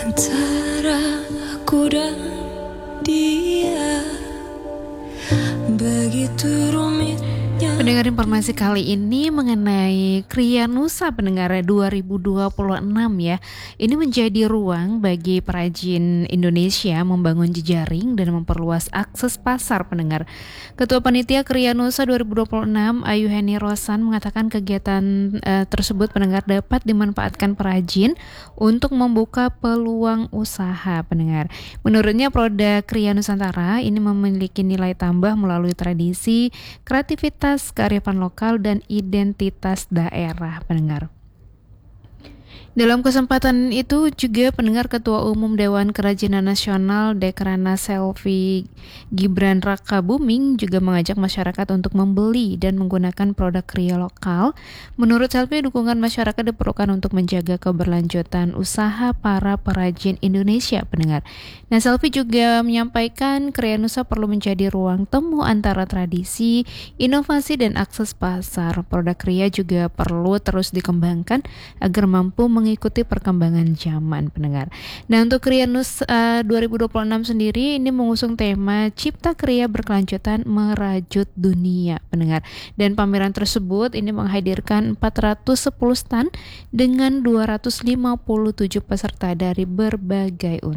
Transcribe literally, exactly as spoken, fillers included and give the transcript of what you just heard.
antara aku dan dia, begitu rumitnya. Pendengar, informasi kali ini mengenai Kriya Nusa pendengar dua ribu dua puluh enam ya. Ini menjadi ruang bagi perajin Indonesia membangun jejaring dan memperluas akses pasar pendengar. Ketua Panitia Kriya Nusa dua ribu dua puluh enam, Ayu Heni Rosan, mengatakan kegiatan eh, tersebut pendengar dapat dimanfaatkan perajin untuk membuka peluang usaha pendengar. Menurutnya produk Kriya Nusantara ini memiliki nilai tambah melalui tradisi, kreativitas, kearifan lokal dan identitas daerah pendengar. Dalam kesempatan itu juga pendengar Ketua Umum Dewan Kerajinan Nasional Dekrana Selvi Gibran Rakabuming juga mengajak masyarakat untuk membeli dan menggunakan produk kriya lokal. Menurut Selvi, dukungan masyarakat diperlukan untuk menjaga keberlanjutan usaha para perajin Indonesia pendengar. Nah, Selvi juga menyampaikan Kriya Nusa perlu menjadi ruang temu antara tradisi, inovasi dan akses pasar. Produk kriya juga perlu terus dikembangkan agar mampu mengikuti perkembangan zaman pendengar. Nah, untuk Kriya Nusa uh, dua ribu dua puluh enam sendiri ini mengusung tema Cipta Kriya Berkelanjutan Merajut Dunia pendengar. Dan pameran tersebut ini menghadirkan empat ratus sepuluh stand dengan dua ratus lima puluh tujuh peserta dari berbagai